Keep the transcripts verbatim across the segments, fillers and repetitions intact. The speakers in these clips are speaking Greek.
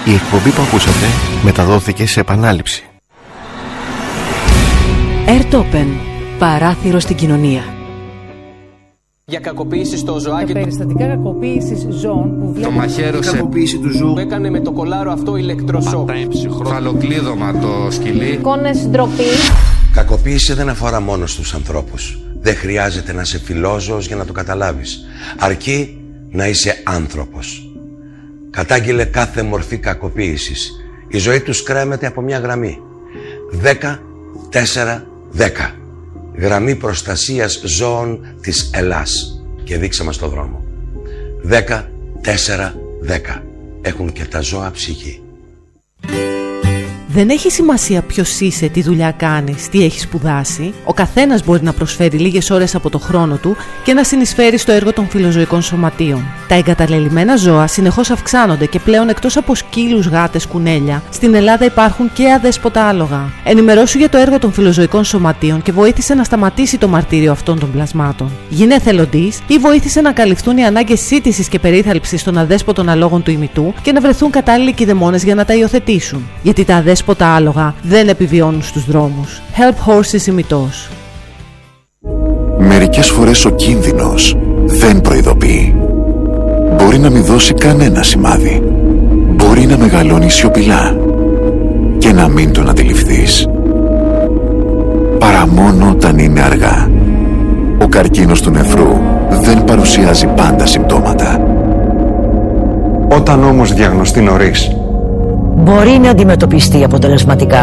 Η εκπομπή που ακούσατε μεταδόθηκε σε επανάληψη. Airtopen, παράθυρο στην κοινωνία. Για κακοποίηση στο ζωάκι. Τα περιστατικά κακοποίησης ζώων που το μαχαίρωσε. Η κακοποίηση του ζώου που έκανε με το κολάρο αυτό ηλεκτροσόκ. Φαλοκλείδωμα το σκυλί. Εικόνες ντροπή. Κακοποίηση δεν αφορά μόνο στους ανθρώπους. Δεν χρειάζεται να είσαι φιλόζωος για να το καταλάβεις. Αρκεί να είσαι άνθρωπος. Κατάγγειλε κάθε μορφή κακοποίησης. Η ζωή τους κρέμεται από μια γραμμή. δέκα τέσσερα δέκα. Γραμμή προστασίας ζώων της Ελλάς. Και δείξε μας το δρόμο. δέκα τέσσερα δέκα. Έχουν και τα ζώα ψυχή. Δεν έχει σημασία ποιος είσαι, τι δουλειά κάνεις, τι έχεις σπουδάσει. Ο καθένας μπορεί να προσφέρει λίγες ώρες από το χρόνο του και να συνεισφέρει στο έργο των φιλοζωικών σωματείων. Τα εγκαταλελειμμένα ζώα συνεχώς αυξάνονται και πλέον εκτός από σκύλους, γάτες, κουνέλια, στην Ελλάδα υπάρχουν και αδέσποτα άλογα. Ενημερώσου για το έργο των φιλοζωικών σωματείων και βοήθησε να σταματήσει το μαρτύριο αυτών των πλασμάτων. Γίνε εθελοντής ή βοήθησε να καλυφθούν οι ανάγκες σύντησης και περίθαλψης των αδέσποτων αλόγων του ημιτού και να βρεθούν κατάλληλοι κηδεμόνες για να τα υιοθετήσουν. Γιατί τα αδέσποτα τα άλογα δεν επιβιώνουν στους δρόμους. Help Horses ημιτός. Μερικές φορές ο κίνδυνος δεν προειδοποιεί. Μπορεί να μην δώσει κανένα σημάδι. Μπορεί να μεγαλώνει σιωπηλά και να μην τον αντιληφθείς. Παρά μόνο όταν είναι αργά. Ο καρκίνος του νεφρού δεν παρουσιάζει πάντα συμπτώματα. Όταν όμως διαγνωστεί νωρίς, μπορεί να αντιμετωπιστεί αποτελεσματικά.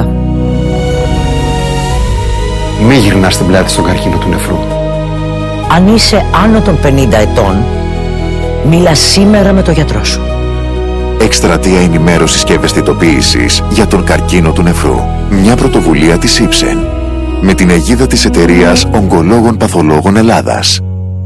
μη γυρνάς την πλάτη στον καρκίνο του νεφρού. Αν είσαι άνω των πενήντα ετών, μίλα σήμερα με τον γιατρό σου. Εκστρατεία ενημέρωσης και ευαισθητοποίησης για τον καρκίνο του νεφρού. Μια πρωτοβουλία της Ipsen με την αιγίδα της εταιρείας Ογκολόγων Παθολόγων Ελλάδας.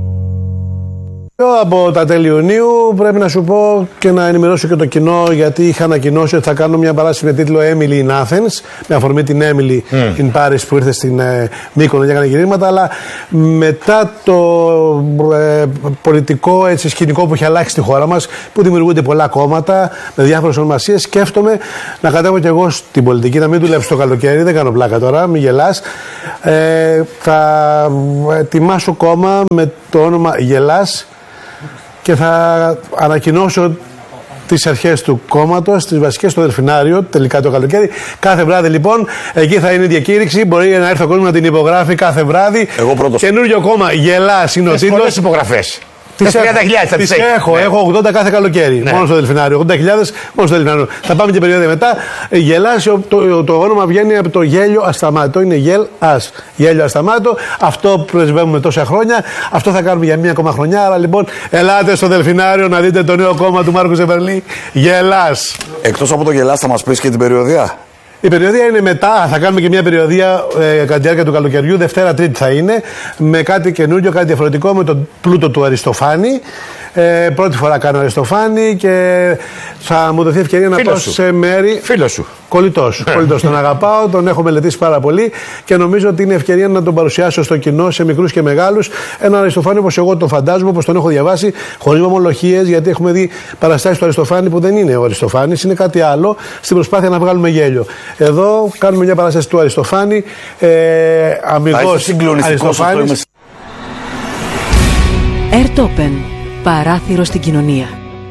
Από τα τέλη Ιουνίου πρέπει να σου πω και να ενημερώσω και το κοινό, γιατί είχα ανακοινώσει ότι θα κάνω μια παράσταση με τίτλο Emily in Athens, με αφορμή την Emily mm. in Paris που ήρθε στην ε, Μύκονο και έκανε γυρίσματα, αλλά μετά το ε, πολιτικό έτσι, σκηνικό που έχει αλλάξει στη χώρα μας, που δημιουργούνται πολλά κόμματα με διάφορες ονομασίες, σκέφτομαι να κατέβω κι εγώ στην πολιτική, να μην δουλέψω το καλοκαίρι, δεν κάνω πλάκα τώρα, μην γελάς. Ε, θα ετοιμάσω κόμμα με το όνομα Γελάς και θα ανακοινώσω τις αρχές του κόμματος, τις βασικές στο Δελφινάριο, τελικά το καλοκαίρι. Κάθε βράδυ λοιπόν, εκεί θα είναι η διακήρυξη. Μπορεί να έρθει ο κόσμος να την υπογράφει κάθε βράδυ. Εγώ πρώτος. Καινούριο κόμμα, Γελάς είναι ο τίτλος. Πολλές υπογραφές. Τις τριάντα χιλιάδες θα τις έχω, ναι. έχω ογδόντα κάθε καλοκαίρι. Ναι. Μόνο στο Δελφινάριο. ογδόντα χιλιάδες μόνο στο Δελφινάριο. Θα πάμε και περίοδο μετά. Γελάς, το, το, το όνομα βγαίνει από το γέλιο ασταμάτο. Είναι γελ ας. Γέλιο ασταμάτο. Αυτό πρεσβεύουμε τόσα χρόνια. Αυτό θα κάνουμε για μία ακόμα χρονιά. Άρα λοιπόν, ελάτε στο Δελφινάριο να δείτε το νέο κόμμα του Μάρκου Ζεβερλή. Γελάς. Εκτός από το Γελάς, θα μας πεις και την περιοδία. Η περιοδία είναι μετά, θα κάνουμε και μια περιοδία ε, κατά τη διάρκεια του καλοκαιριού, Δευτέρα Τρίτη θα είναι, με κάτι καινούριο, κάτι διαφορετικό, με τον πλούτο του Αριστοφάνη. Ε, πρώτη φορά κάνω Αριστοφάνη και θα μου δοθεί ευκαιρία να πάω σε μέρη. Φίλος σου. Κολλητός. Κολλητός. Τον αγαπάω, τον έχω μελετήσει πάρα πολύ και νομίζω ότι είναι ευκαιρία να τον παρουσιάσω στο κοινό, σε μικρούς και μεγάλους. Έναν Αριστοφάνη όπως εγώ τον φαντάζομαι, όπως τον έχω διαβάσει, χωρίς ομολογίες, γιατί έχουμε δει παραστάσεις του Αριστοφάνη που δεν είναι ο Αριστοφάνης, είναι κάτι άλλο, στην προσπάθεια να βγάλουμε γέλιο. Εδώ κάνουμε μια παράσταση του Αριστοφάνη, ε, αμιγώς Αριστοφάνης. Airtopen, παράθυρο στην κοινωνία.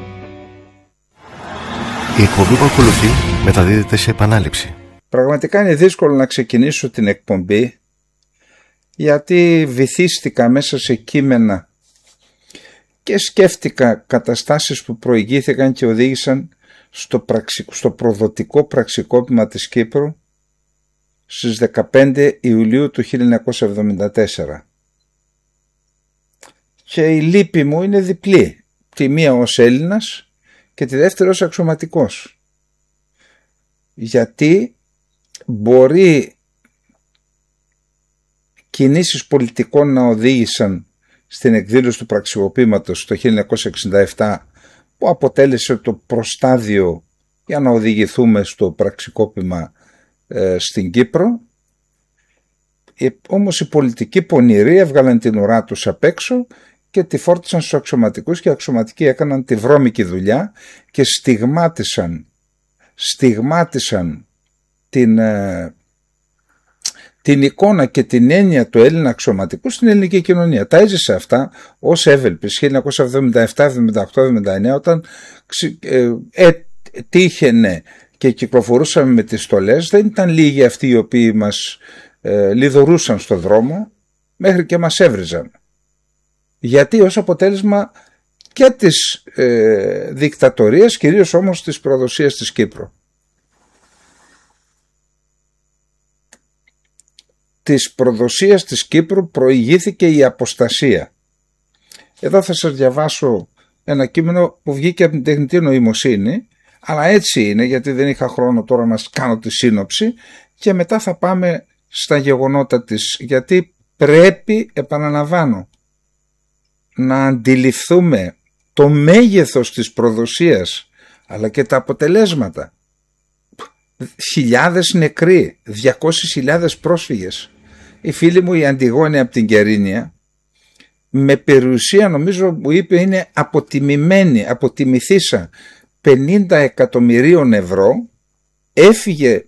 Η εκπομπή που ακολουθεί μεταδίδεται σε επανάληψη. Πραγματικά είναι δύσκολο να ξεκινήσω την εκπομπή, γιατί βυθίστηκα μέσα σε κείμενα και σκέφτηκα καταστάσεις που προηγήθηκαν και οδήγησαν στο, πραξι... στο προδοτικό πραξικόπημα της Κύπρου στις δεκαπέντε Ιουλίου του χίλια εννιακόσια εβδομήντα τέσσερα. Και η λύπη μου είναι διπλή. Τη μία ως Έλληνας και τη δεύτερη ως αξιωματικός. Γιατί μπορεί κινήσεις πολιτικών να οδήγησαν στην εκδήλωση του πραξικοπήματος το χίλια εννιακόσια εξήντα επτά, που αποτέλεσε το προστάδιο για να οδηγηθούμε στο πραξικόπημα ε, στην Κύπρο. Ε, όμως οι πολιτικοί πονηροί έβγαλαν την ουρά τους απ' έξω και τη φόρτισαν στους αξιωματικούς και οι αξιωματικοί έκαναν τη βρώμικη δουλειά και στιγμάτισαν στιγμάτισαν την, ε, την εικόνα και την έννοια του Έλληνα αξιωματικού στην ελληνική κοινωνία. Τα έζησε αυτά ως Εύελπης χίλια εννιακόσια εβδομήντα επτά, εβδομήντα οκτώ, εβδομήντα εννέα, όταν ε, ε, τύχαινε και κυκλοφορούσαμε με τις στολές. Δεν ήταν λίγοι αυτοί οι οποίοι μας ε, λιδωρούσαν στο δρόμο, μέχρι και μας έβριζαν. Γιατί ως αποτέλεσμα και της ε, δικτατορίας, κυρίως όμως της προδοσίας της Κύπρου. Της προδοσίας της Κύπρου προηγήθηκε η αποστασία. Εδώ θα σας διαβάσω ένα κείμενο που βγήκε από την τεχνητή νοημοσύνη, αλλά έτσι είναι, γιατί δεν είχα χρόνο τώρα να κάνω τη σύνοψη, και μετά θα πάμε στα γεγονότα της, γιατί πρέπει, επαναλαμβάνω, να αντιληφθούμε το μέγεθος της προδοσίας, αλλά και τα αποτελέσματα. Χιλιάδες νεκροί, διακόσιες χιλιάδες πρόσφυγες. Η φίλη μου η Αντιγόνη από την Κερίνια, με περιουσία, νομίζω μου είπε, είναι αποτιμημένη, αποτιμηθήσα πενήντα εκατομμυρίων ευρώ, έφυγε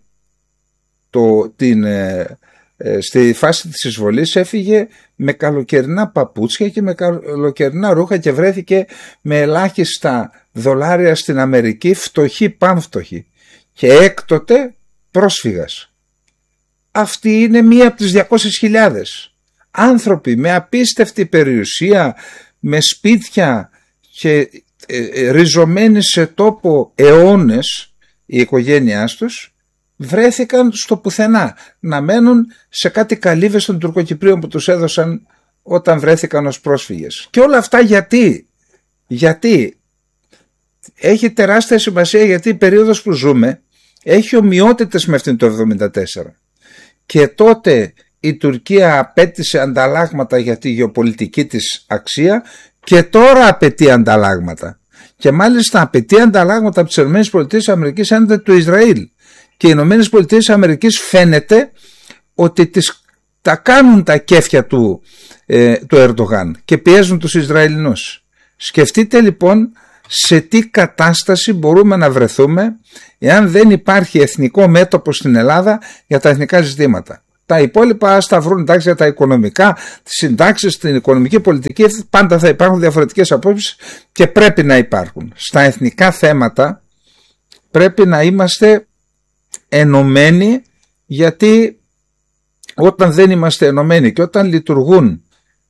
το, την, ε, ε, στη φάση της εισβολής, έφυγε με καλοκαιρινά παπούτσια και με καλοκαιρινά ρούχα και βρέθηκε με ελάχιστα δολάρια στην Αμερική, φτωχή πάμφτωχη, και έκτοτε πρόσφυγας. Αυτή είναι μία από τις διακόσιες χιλιάδες άνθρωποι με απίστευτη περιουσία, με σπίτια και ε, ε, ριζωμένοι σε τόπο αιώνες, η οικογένειά τους, βρέθηκαν στο πουθενά, να μένουν σε κάτι καλύβες των Τουρκοκυπρίων που τους έδωσαν όταν βρέθηκαν ως πρόσφυγες. Και όλα αυτά γιατί, γιατί έχει τεράστια σημασία, γιατί η περίοδος που ζούμε έχει ομοιότητες με αυτήν το εβδομήντα τέσσερα. Και τότε η Τουρκία απέτησε ανταλλάγματα για τη γεωπολιτική της αξία και τώρα απαιτεί ανταλλάγματα. Και μάλιστα απαιτεί ανταλλάγματα από τις ΗΠΑ έναντι του Ισραήλ. Και οι ΗΠΑ φαίνεται ότι τις, τα κάνουν τα κέφια του, ε, του Ερντογάν και πιέζουν τους Ισραηλινούς. Σκεφτείτε λοιπόν σε τι κατάσταση μπορούμε να βρεθούμε εάν δεν υπάρχει εθνικό μέτωπο στην Ελλάδα για τα εθνικά ζητήματα. Τα υπόλοιπα ας τα βρουν, εντάξει, για τα οικονομικά, τις συντάξεις, την οικονομική πολιτική, πάντα θα υπάρχουν διαφορετικές απόψεις και πρέπει να υπάρχουν. Στα εθνικά θέματα πρέπει να είμαστε ενωμένοι, γιατί όταν δεν είμαστε ενωμένοι και όταν λειτουργούν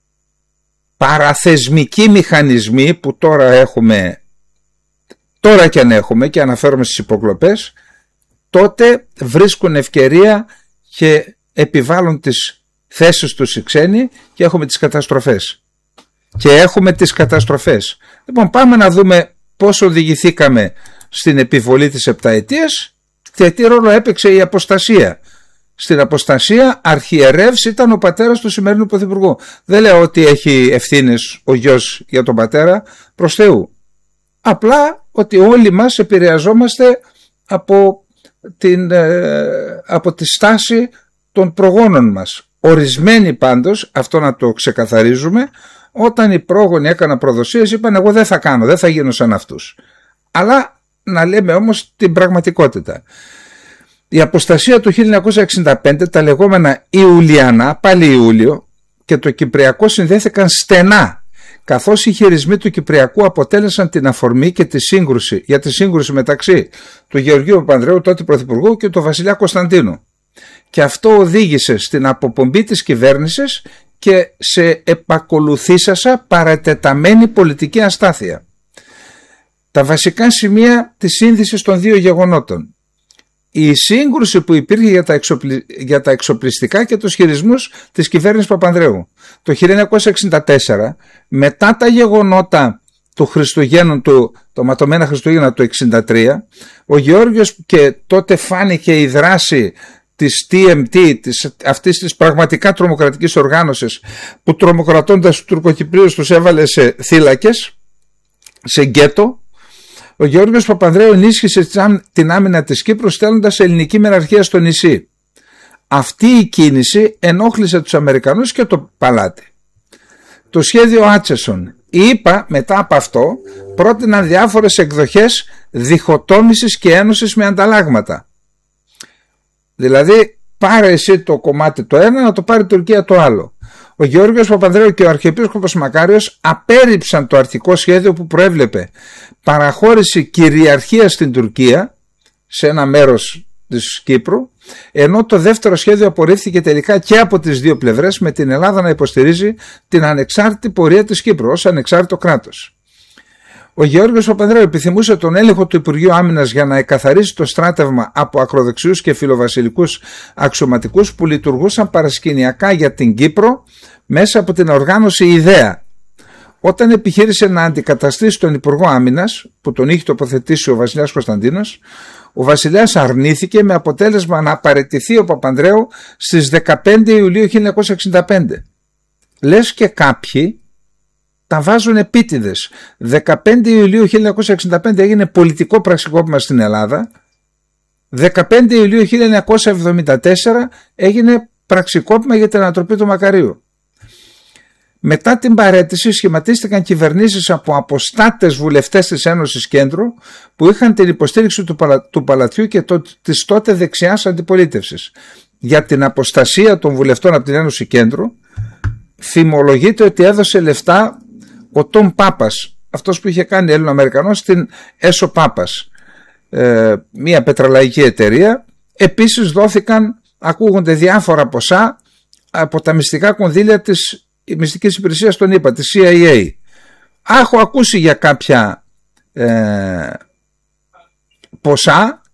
παραθεσμικοί μηχανισμοί που τώρα έχουμε, τώρα και αν έχουμε, και αναφέρομαι στις υποκλοπές, τότε βρίσκουν ευκαιρία και επιβάλλουν τις θέσεις τους οι ξένοι και έχουμε τις καταστροφές. Και έχουμε τις καταστροφές. Λοιπόν, πάμε να δούμε πώς οδηγηθήκαμε στην επιβολή της επταετίας και τι ρόλο έπαιξε η αποστασία. Στην αποστασία αρχιερεύς ήταν ο πατέρας του σημερινού πρωθυπουργού. Δεν λέω ότι έχει ευθύνες ο γιος για τον πατέρα, προς Θεού. Απλά ότι όλοι μας επηρεαζόμαστε από, την, από τη στάση των προγόνων μας. Ορισμένοι πάντως, αυτό να το ξεκαθαρίζουμε, όταν οι πρόγονοι έκαναν προδοσίες είπαν εγώ δεν θα κάνω, δεν θα γίνω σαν αυτούς. Αλλά να λέμε όμως την πραγματικότητα. Η αποστασία του χίλια εννιακόσια εξήντα πέντε, τα λεγόμενα Ιουλιανά, πάλι Ιούλιο, και το Κυπριακό συνδέθηκαν στενά, καθώς οι χειρισμοί του Κυπριακού αποτέλεσαν την αφορμή και τη σύγκρουση, για τη σύγκρουση μεταξύ του Γεωργίου Παπανδρέου, τότε πρωθυπουργού, και του Βασιλιά Κωνσταντίνου. Και αυτό οδήγησε στην αποπομπή της κυβέρνησης και σε επακολουθήσασα παρατεταμένη πολιτική αστάθεια. Τα βασικά σημεία της σύνδεσης των δύο γεγονότων. Η σύγκρουση που υπήρχε για τα, εξοπλι... για τα εξοπλιστικά και τους χειρισμούς της κυβέρνησης Παπανδρέου. Το χίλια εννιακόσια εξήντα τέσσερα, μετά τα γεγονότα του Χριστουγέννου, του, το ματωμένα Χριστούγεννα του εξήντα τρία, ο Γεώργιος, και τότε φάνηκε η δράση της τι εμ τι, της, αυτής της πραγματικά τρομοκρατικής οργάνωσης, που τρομοκρατώντας τους Τουρκοκυπρίους τους έβαλε σε θύλακες, σε γκέτο. Ο Γεώργιος Παπανδρέου ενίσχυσε την άμυνα της Κύπρου στέλνοντας ελληνική μεραρχία στο νησί. Αυτή η κίνηση ενόχλησε τους Αμερικανούς και το παλάτι. Το σχέδιο Άτσεσον. Οι ΗΠΑ μετά από αυτό πρότειναν διάφορες εκδοχές διχοτόμησης και ένωσης με ανταλλάγματα. Δηλαδή πάρε εσύ το κομμάτι το ένα, να το πάρει η Τουρκία το άλλο. Ο Γεώργιος Παπανδρέου και ο Αρχιεπίσκοπος Μακάριος απέρριψαν το αρχικό σχέδιο που προέβλεπε παραχώρηση κυριαρχία στην Τουρκία σε ένα μέρος της Κύπρου, ενώ το δεύτερο σχέδιο απορρίφθηκε τελικά και από τις δύο πλευρές, με την Ελλάδα να υποστηρίζει την ανεξάρτητη πορεία της Κύπρου ως ανεξάρτητο κράτος. Ο Γεώργιος Παπανδρέου επιθυμούσε τον έλεγχο του Υπουργείου Άμυνας για να εκαθαρίσει το στράτευμα από ακροδεξιούς και φιλοβασιλικούς αξιωματικούς που λειτουργούσαν παρασκηνιακά για την Κύπρο μέσα από την οργάνωση Ιδέα. Όταν επιχείρησε να αντικαταστήσει τον Υπουργό Άμυνας, που τον είχε τοποθετήσει ο βασιλιάς Κωνσταντίνος, ο βασιλιάς αρνήθηκε, με αποτέλεσμα να παραιτηθεί ο Παπανδρέου στις δεκαπέντε Ιουλίου χίλια εννιακόσια εξήντα πέντε. Λες και κάποιοι τα βάζουν επίτηδες. δεκαπέντε Ιουλίου χίλια εννιακόσια εξήντα πέντε έγινε πολιτικό πραξικόπημα στην Ελλάδα. δεκαπέντε Ιουλίου χίλια εννιακόσια εβδομήντα τέσσερα έγινε πραξικόπημα για την ανατροπή του Μακαρίου. Μετά την παραίτηση σχηματίστηκαν κυβερνήσεις από αποστάτες βουλευτές της Ένωσης Κέντρου που είχαν την υποστήριξη του, παλα... του παλατιού και το... της τότε δεξιάς αντιπολίτευσης. Για την αποστασία των βουλευτών από την Ένωση Κέντρου φημολογείται ότι έδωσε λεφτά ο Τον Πάπας, αυτός που είχε κάνει Έλληνο-Αμερικανός, στην Έσο Πάπας, ε, μια πετρελαϊκή εταιρεία. Επίσης δόθηκαν, ακούγονται διάφορα ποσά από τα μυστικά κονδύλια της μυστικής υπηρεσίας των ΗΠΑ, της σι άι έι. Έχω ακούσει για κάποια ε, ποσά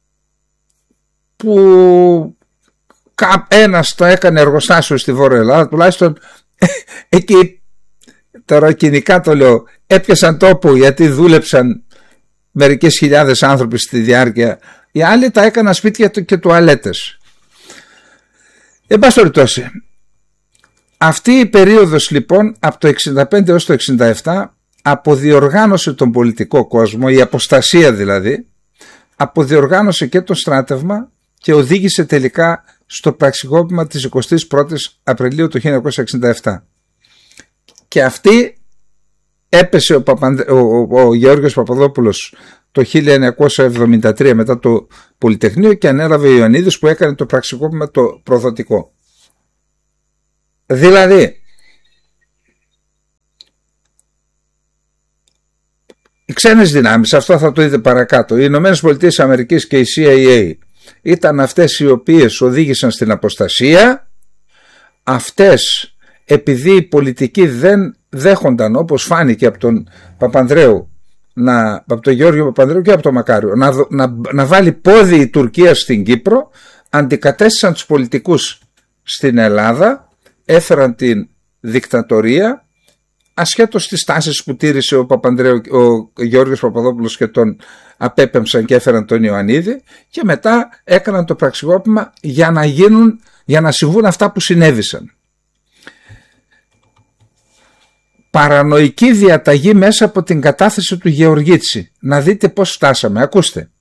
που ένας το έκανε εργοστάσιο στη Βόρεια Ελλάδα, τουλάχιστον εκεί, τώρα κοινικά το λέω, έπιασαν τόπο γιατί δούλεψαν μερικές χιλιάδες άνθρωποι στη διάρκεια. Οι άλλοι τα έκαναν σπίτια και τουαλέτες. Εν πάση περιπτώσει, αυτή η περίοδος λοιπόν από το εξήντα πέντε έως το εξήντα επτά αποδιοργάνωσε τον πολιτικό κόσμο, η αποστασία δηλαδή, αποδιοργάνωσε και το στράτευμα και οδήγησε τελικά στο πραξικόπημα της εικοστής πρώτης Απριλίου του χίλια εννιακόσια εξήντα επτά. Και αυτή έπεσε ο, Παπανδε... ο, ο, ο Γεώργιος Παπαδόπουλος το χίλια εννιακόσια εβδομήντα τρία μετά το Πολυτεχνείο και ανέλαβε ο Ιωαννίδης που έκανε το πραξικόπημα το προδοτικό. Δηλαδή, οι ξένες δυνάμεις, αυτό θα το δείτε παρακάτω, οι Ηνωμένες Πολιτείες Αμερικής και η σι άι έι ήταν αυτές οι οποίες οδήγησαν στην αποστασία. Αυτές, επειδή οι πολιτικοί δεν δέχονταν, όπως φάνηκε από τον Παπανδρέου, να, από τον Γεώργιο Παπανδρέου και από τον Μακάριο, να, να, να βάλει πόδι η Τουρκία στην Κύπρο, αντικατέστησαν τους πολιτικούς στην Ελλάδα, έφεραν την δικτατορία, ασχέτως τις τάσεις που τήρησε ο, Παπανδρέου, ο Γεώργιος Παπαδόπουλος και τον απέπεμψαν και έφεραν τον Ιωαννίδη, και μετά έκαναν το πραξικόπημα για να γίνουν, για να συμβούν αυτά που συνέβησαν. Παρανοϊκή διαταγή μέσα από την κατάθεση του Γεωργίτση. Να δείτε πώς φτάσαμε. Ακούστε.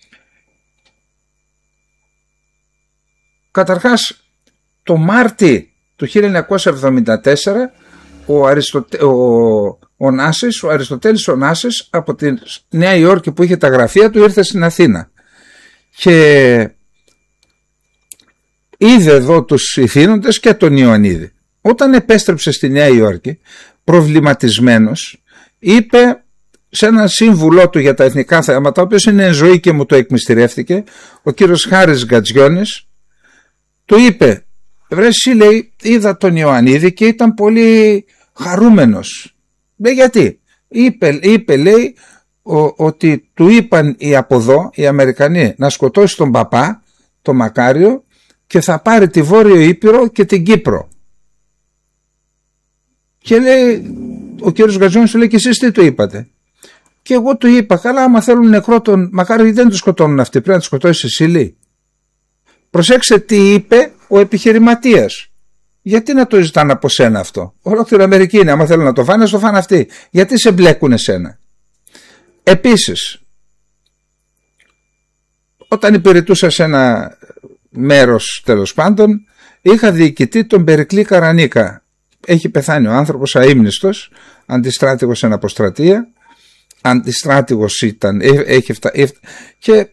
Καταρχάς, το Μάρτι του χίλια εννιακόσια εβδομήντα τέσσερα ο, Αριστοτε... ο... ο Νάσης, ο Αριστοτέλης ο Νάσης, από τη Νέα Υόρκη που είχε τα γραφεία του, ήρθε στην Αθήνα και είδε εδώ τους ηθήνοντες και τον Ιωαννίδη. Όταν επέστρεψε στη Νέα Υόρκη, προβληματισμένος, είπε σε έναν σύμβουλό του για τα εθνικά θέματα, ο οποίος είναι εν ζωή και μου το εκμυστηρεύτηκε, ο κύριος Χάρης Γκατζιώνης, του είπε: βρε εσύ, λέει, είδα τον Ιωαννίδη και ήταν πολύ χαρούμενος. Λέει, γιατί? Είπε, είπε λέει, ο, ότι του είπαν οι από εδώ, οι Αμερικανοί, να σκοτώσει τον παπά, τον Μακάριο, και θα πάρει τη Βόρειο Ήπειρο και την Κύπρο. Και λέει, ο κύριος Γκατζιώνης του λέει, και εσείς τι του είπατε? Και εγώ του είπα, καλά, άμα θέλουν νεκρό τον Μακάριο, γιατί δεν του σκοτώνουν αυτοί, πρέπει να του σκοτώσει εσύ, λέει. Προσέξτε τι είπε ο επιχειρηματίας. Γιατί να το ζητάνε από σένα αυτό? Ολόκληρη Αμερική είναι, άμα θέλουν να το φάνε, το φάνε αυτοί. Γιατί σε μπλέκουν εσένα? Επίσης, όταν υπηρετούσα σε ένα μέρος, τέλος πάντων, είχα διοικητή τον Περικλή Καρανίκα. Έχει πεθάνει ο άνθρωπος αείμνηστος, αντιστράτηγος εν αποστρατεία, αντιστράτηγος ήταν, έχει φτα... και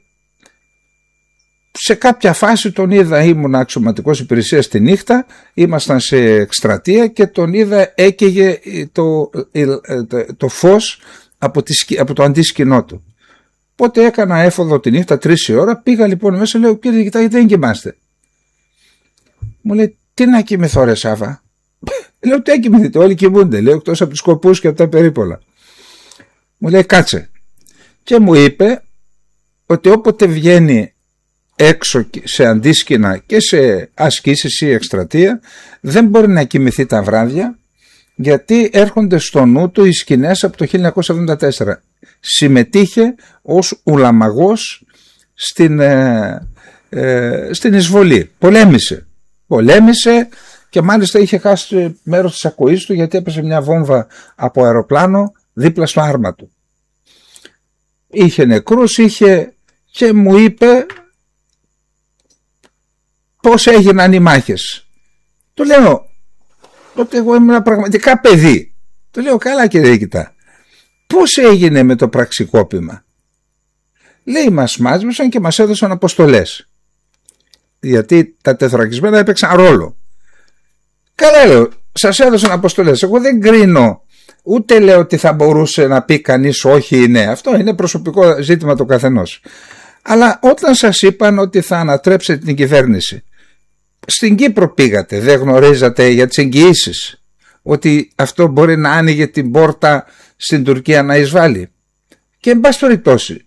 σε κάποια φάση τον είδα, ήμουν αξιωματικός υπηρεσίας τη νύχτα, ήμασταν σε εκστρατεία και τον είδα έκαιγε το, το, το φως από, τη, από το αντίσκηνό του. Οπότε έκανα έφοδο τη νύχτα, τρεις η ώρα, πήγα λοιπόν μέσα, λέω κύριε κοιτάξτε δεν κοιμάστε. Μου λέει τι να κοιμηθώ ρε Σάβα. Λέω τι να κοιμηθείτε, όλοι κοιμούνται, λέω εκτός από τους σκοπούς και από τα περίπολα. Μου λέει κάτσε. Και μου είπε ότι όποτε βγαίνει έξω σε αντίσκηνα και σε ασκήσεις ή εκστρατεία δεν μπορεί να κοιμηθεί τα βράδια γιατί έρχονται στο νου του οι σκηνές από το χίλια εννιακόσια εβδομήντα τέσσερα. Συμμετείχε ως ουλαμαγός στην, ε, ε, στην εισβολή. Πολέμησε. Πολέμησε και μάλιστα είχε χάσει μέρος της ακοής του γιατί έπεσε μια βόμβα από αεροπλάνο δίπλα στο άρμα του. Είχε νεκρούς, είχε και μου είπε πώς έγιναν οι μάχες. Του λέω, τότε εγώ ήμουν πραγματικά παιδί. Του λέω καλά κύριε Ρίκητα, πώς έγινε με το πραξικόπημα. Λέει μας μάζεψαν και μας έδωσαν αποστολές. Γιατί τα τεθωρακισμένα έπαιξαν ρόλο. Καλά λέω, σας έδωσαν αποστολές. Εγώ δεν κρίνω, ούτε λέω ότι θα μπορούσε να πει κανείς όχι ή ναι. Αυτό είναι προσωπικό ζήτημα του καθενός. Αλλά όταν σας είπαν ότι θα ανατρέψετε την κυβέρνηση, στην Κύπρο πήγατε, δεν γνωρίζατε για τις εγγυήσεις ότι αυτό μπορεί να άνοιγε την πόρτα στην Τουρκία να εισβάλλει. Και εν πάση περιπτώσει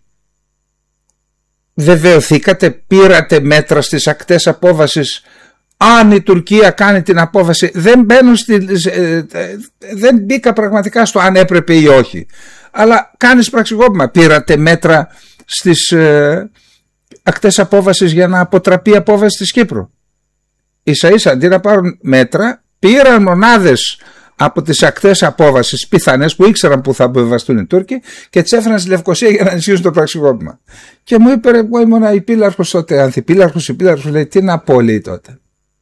βεβαιωθήκατε, πήρατε μέτρα στις ακτές απόβασης. Αν η Τουρκία κάνει την απόβαση, δεν μπαίνω στη, ε, δεν μπήκα πραγματικά στο αν έπρεπε ή όχι, αλλά κάνεις πραξικόπημα. Πήρατε μέτρα στις ε, ακτές απόβασης για να αποτραπεί η απόβαση της Κύπρου. Ίσα ίσα αντί να πάρουν μέτρα, πήραν μονάδες από τις ακτές απόβασης πιθανές που ήξεραν που θα αποβιβαστούν οι Τούρκοι και τις έφεραν στη Λευκοσία για να ενισχύσουν το πραξικόπημα. Και μου είπε, εγώ ήμουν υπήλαρχος τότε, ανθυπήλαρχος, υπήλαρχος, λέει, τι να πω, λέει τότε.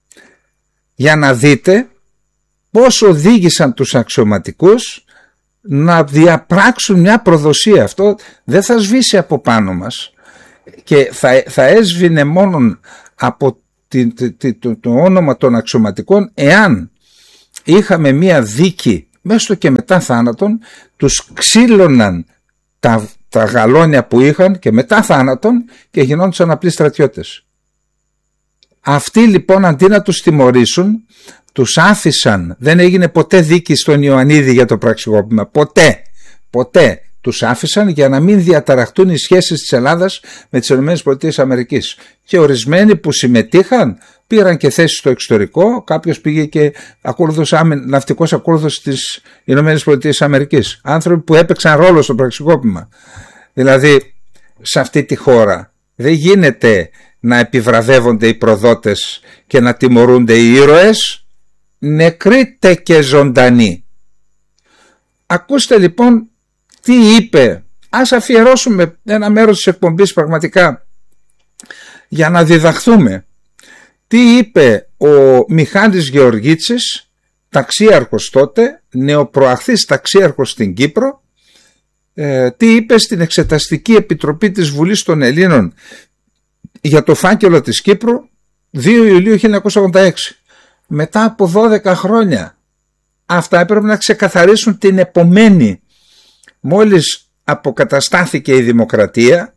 Για να δείτε πώς οδήγησαν τους αξιωματικούς να διαπράξουν μια προδοσία. Αυτό δεν θα σβήσει από πάνω μας και θα, θα έσβηνε μόνον από τη, τη, τη, το, το όνομα των αξιωματικών εάν είχαμε μια δίκη μέσω και μετά θάνατον, τους ξύλωναν τα, τα γαλόνια που είχαν και μετά θάνατον και γινόντουσαν απλοί στρατιώτες. Αυτοί λοιπόν αντί να τους τιμωρήσουν, τους άφησαν, δεν έγινε ποτέ δίκη στον Ιωαννίδη για το πραξικόπημα, ποτέ, ποτέ τους άφησαν για να μην διαταραχτούν οι σχέσεις της Ελλάδας με τις ΗΠΑ. Και ορισμένοι που συμμετείχαν πήραν και θέσεις στο εξωτερικό, κάποιος πήγε και ακόλουθος, ναυτικός ακόλουθος στις ΗΠΑ. Άνθρωποι που έπαιξαν ρόλο στο πραξικόπημα. Δηλαδή σε αυτή τη χώρα δεν γίνεται να επιβραβεύονται οι προδότες και να τιμωρούνται οι ήρωες, νεκροί και ζωντανοί. Ακούστε λοιπόν τι είπε. Ας αφιερώσουμε ένα μέρος της εκπομπής πραγματικά για να διδαχθούμε. Τι είπε ο Μιχάλης Γεωργίτσης, ταξίαρχος τότε, νεοπροαχθής ταξίαρχος στην Κύπρο, ε, τι είπε στην Εξεταστική Επιτροπή της Βουλής των Ελλήνων για το φάκελο της Κύπρου δύο Ιουλίου χίλια εννιακόσια ογδόντα έξι. Μετά από δώδεκα χρόνια αυτά έπρεπε να ξεκαθαρίσουν την επομένη. Μόλις αποκαταστάθηκε η δημοκρατία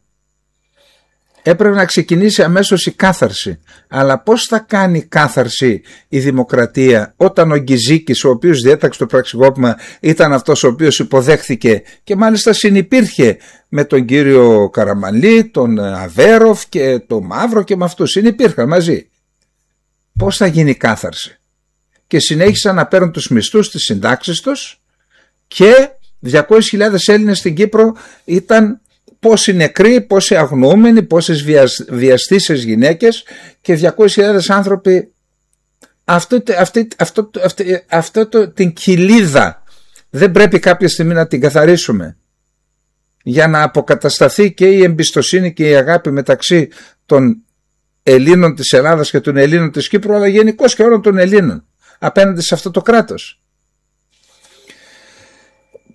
έπρεπε να ξεκινήσει αμέσως η κάθαρση. Αλλά πώς θα κάνει κάθαρση η δημοκρατία όταν ο Γκυζίκης, ο οποίος διέταξε το πραξικόπημα, ήταν αυτός ο οποίος υποδέχθηκε και μάλιστα συνυπήρχε με τον κύριο Καραμανλή, τον Αβέροφ και τον Μαύρο και με αυτούς συνυπήρχαν μαζί. Πώς θα γίνει κάθαρση? Και συνέχισαν να παίρνουν τους μισθούς, τις συντάξεις τους και διακόσιες χιλιάδες Έλληνες στην Κύπρο ήταν πόσοι νεκροί, πόσοι αγνοούμενοι, πόσες βιαστήσεις γυναίκες και διακόσιες χιλιάδες άνθρωποι. Αυτό, αυτό, αυτό, αυτό, αυτό το, την κοιλίδα δεν πρέπει κάποια στιγμή να την καθαρίσουμε για να αποκατασταθεί και η εμπιστοσύνη και η αγάπη μεταξύ των Ελλήνων της Ελλάδας και των Ελλήνων της Κύπρου, αλλά γενικώς και όλων των Ελλήνων απέναντι σε αυτό το κράτος.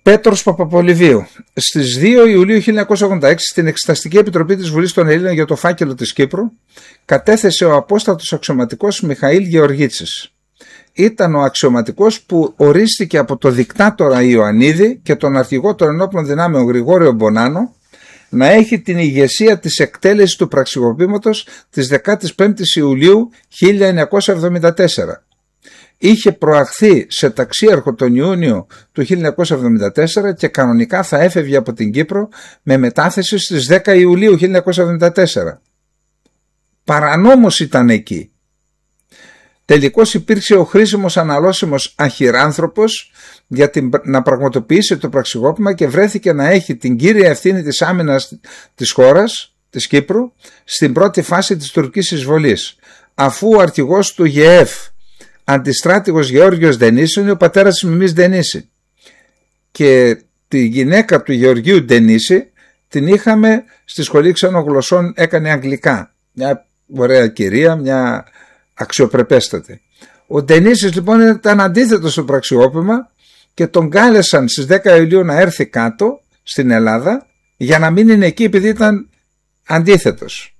Πέτρος Παπαπολιβίου. Στις δύο Ιουλίου χίλια εννιακόσια ογδόντα έξι, στην Εξεταστική Επιτροπή της Βουλής των Ελλήνων για το φάκελο της Κύπρου, κατέθεσε ο απόστατος αξιωματικός Μιχαήλ Γεωργίτσης. Ήταν ο αξιωματικός που ορίστηκε από το δικτάτορα Ιωαννίδη και τον αρχηγό των ενόπλων δυνάμεων Γρηγόριο Μπονάνο να έχει την ηγεσία της εκτέλεσης του πραξικοπήματος της δεκάτης πέμπτης Ιουλίου χίλια εννιακόσια εβδομήντα τέσσερα. Είχε προαχθεί σε ταξίαρχο τον Ιούνιο του χίλια εννιακόσια εβδομήντα τέσσερα και κανονικά θα έφευγε από την Κύπρο με μετάθεση στις δέκα Ιουλίου χίλια εννιακόσια εβδομήντα τέσσερα. Παρανόμως ήταν εκεί. Τελικώς υπήρξε ο χρήσιμος αναλώσιμος αχυράνθρωπος για την, να πραγματοποιήσει το πραξικόπημα και βρέθηκε να έχει την κύρια ευθύνη της άμυνας της χώρας, της Κύπρου, στην πρώτη φάση της τουρκικής εισβολής, αφού ο αρχηγός του ΓΕΕΦ, αντιστράτηγος Γεώργιος Δενήσου, είναι ο πατέρας της Μιμής Δενήση. Και τη γυναίκα του Γεωργίου Δενήση την είχαμε στη σχολή ξένων γλωσσών, έκανε αγγλικά. Μια ωραία κυρία, μια αξιοπρεπέστατη. Ο Ντενίσης λοιπόν ήταν αντίθετος στο πραξιόπημα και τον κάλεσαν στις δέκα Ιουλίου να έρθει κάτω στην Ελλάδα για να μην είναι εκεί επειδή ήταν αντίθετος.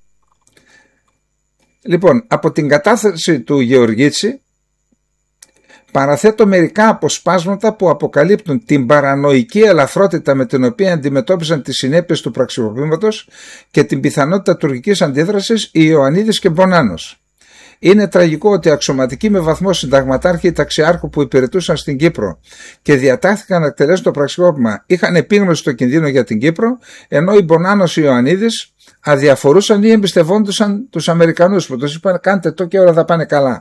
Λοιπόν, από την κατάθεση του Γεωργίτση παραθέτω μερικά αποσπάσματα που αποκαλύπτουν την παρανοϊκή ελαφρότητα με την οποία αντιμετώπιζαν τις συνέπειες του πραξικοπήματος και την πιθανότητα τουρκικής αντίδρασης οι Ιωαννίδης και Μπονάνος. Είναι τραγικό ότι αξιωματικοί με βαθμό συνταγματάρχη ή ταξιάρχου που υπηρετούσαν στην Κύπρο και διατάχθηκαν να εκτελέσουν το πραξικόπημα είχαν επίγνωση στο κινδύνο για την Κύπρο, ενώ οι Μπονάνος ή Ιωαννίδης αδιαφορούσαν ή εμπιστευόντουσαν τους Αμερικανούς που τους είπαν κάντε το και όλα θα πάνε καλά.